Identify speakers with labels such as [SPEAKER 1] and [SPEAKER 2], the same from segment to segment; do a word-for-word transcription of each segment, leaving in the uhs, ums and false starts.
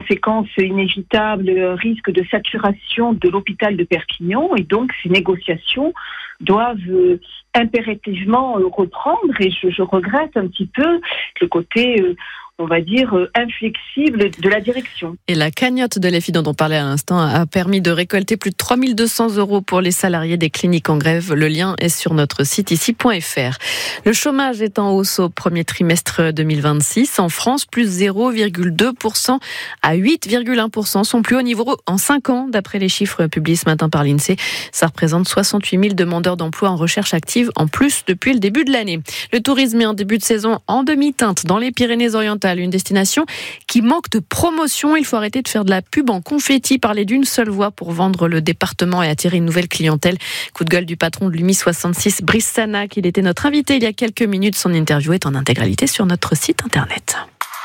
[SPEAKER 1] conséquence inévitable, risque de saturation de l'hôpital de Perpignan, et donc ces négociations doivent euh, impérativement euh, reprendre, et je, je regrette un petit peu le côté euh, on va dire, euh, inflexible de la direction.
[SPEAKER 2] Et la cagnotte de l'E F I dont on parlait à l'instant a permis de récolter plus de trois mille deux cents euros pour les salariés des cliniques en grève. Le lien est sur notre site ici point f r. Le chômage est en hausse au premier trimestre deux mille vingt-six. En France, plus zéro virgule deux pour cent à huit virgule un pour cent, son plus haut niveau en cinq ans, d'après les chiffres publiés ce matin par l'INSEE. Ça représente soixante-huit mille demandeurs d'emploi en recherche active en plus depuis le début de l'année. Le tourisme est en début de saison en demi-teinte dans les Pyrénées-Orientales. Une destination qui manque de promotion. Il faut arrêter de faire de la pub en confetti, parler d'une seule voix pour vendre le département et attirer une nouvelle clientèle. Coup de gueule du patron de l'U M I soixante-six, Brice Sanac. Il était notre invité il y a quelques minutes. Son interview est en intégralité sur notre site internet.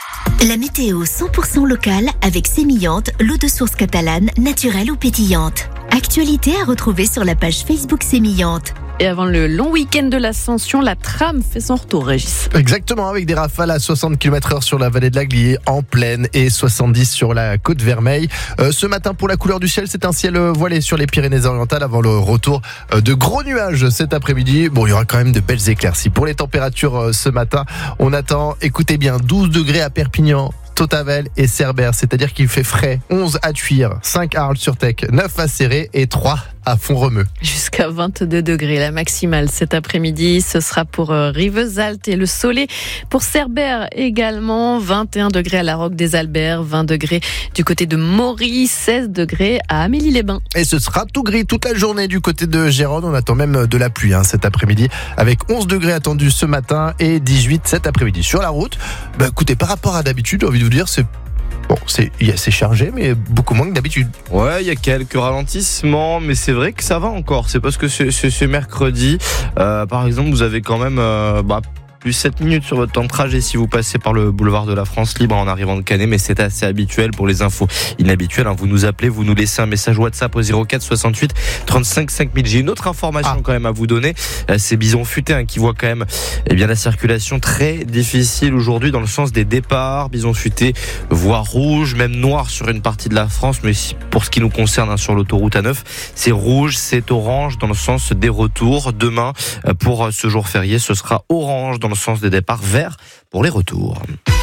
[SPEAKER 3] La météo cent pour cent locale avec Sémillante, l'eau de source catalane, naturelle ou pétillante. Actualité à retrouver sur la page Facebook Sémillante.
[SPEAKER 2] Et avant le long week-end de l'Ascension, la tram fait son retour, Régis.
[SPEAKER 4] Exactement, avec des rafales à soixante kilomètres heure sur la vallée de l'Aglier en plaine et soixante-dix sur la côte Vermeille. Euh, ce matin, pour la couleur du ciel, c'est un ciel voilé sur les Pyrénées-Orientales avant le retour de gros nuages cet après-midi. Bon, il y aura quand même de belles éclaircies. Pour les températures euh, ce matin, on attend, écoutez bien, douze degrés à Perpignan, Tautavel et Cerbère, c'est-à-dire qu'il fait frais. onze à Tuire, cinq à Arles-sur-Tech, neuf à Céré et trois à Font-Romeu.
[SPEAKER 2] Jusqu'à vingt-deux degrés, la maximale cet après-midi. Ce sera pour Rivesaltes et le Soleil. Pour Cerbère également, vingt et un degrés à la Roque des Alberts, vingt degrés du côté de Maury, seize degrés à Amélie-les-Bains.
[SPEAKER 4] Et ce sera tout gris toute la journée du côté de Gérone. On attend même de la pluie hein, cet après-midi, avec onze degrés attendus ce matin et dix-huit cet après-midi. Sur la route, bah, écoutez, par rapport à d'habitude, j'ai envie de vous dire, c'est Bon, c'est, c'est chargé, mais beaucoup moins que d'habitude.
[SPEAKER 5] Ouais, il y a quelques ralentissements, mais c'est vrai que ça va encore. C'est parce que c'est, c'est, c'est mercredi. Euh, par exemple, vous avez quand même... Euh, bah, plus sept minutes sur votre temps de trajet si vous passez par le boulevard de la France Libre en arrivant de Canet, mais c'est assez habituel pour les infos inhabituelles. Hein. Vous nous appelez, vous nous laissez un message WhatsApp au zéro quatre soixante-huit trente-cinq cinq mille. J'ai une autre information ah. quand même à vous donner. C'est Bison Futé hein, qui voit quand même eh bien, la circulation très difficile aujourd'hui dans le sens des départs. Bison Futé, voie rouge, même noire sur une partie de la France, mais pour ce qui nous concerne hein, sur l'autoroute A neuf, c'est rouge, c'est orange dans le sens des retours. Demain, pour ce jour férié, ce sera orange dans le sens des départs, vert pour les retours.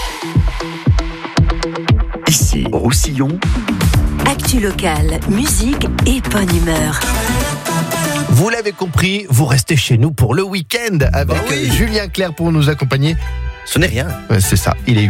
[SPEAKER 6] Ici, Roussillon.
[SPEAKER 3] Actu locale, musique et bonne humeur.
[SPEAKER 4] Vous l'avez compris, vous restez chez nous pour le week-end avec bah oui. Julien Clerc pour nous accompagner.
[SPEAKER 5] Ce n'est rien.
[SPEAKER 4] C'est ça, il est